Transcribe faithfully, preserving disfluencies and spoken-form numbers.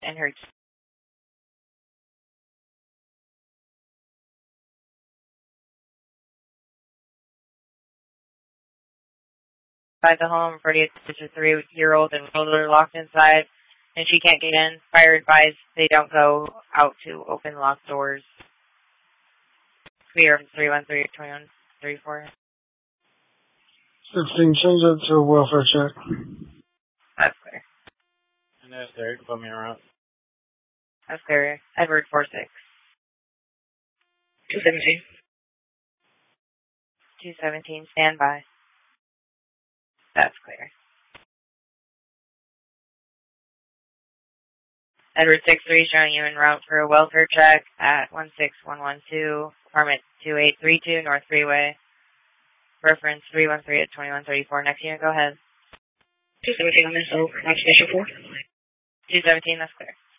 and her by the home. forty-eight is a three-year-old and older locked inside, and she can't get in. Fire advised they don't go out to open locked doors. We are three one three, two one three four. sixteen, change it to a welfare check. That's clear. And that's there. Put me around. That's clear. Edward four six. two seventeen. two seventeen, stand by. That's clear. Edward six three, showing you en route for a welfare check at one six one one two, apartment two eight three two, North Freeway. Reference three one three at twenty-one thirty-four. Next unit, go ahead. two seventeen on this, over. Occupation four. two seventeen, that's clear.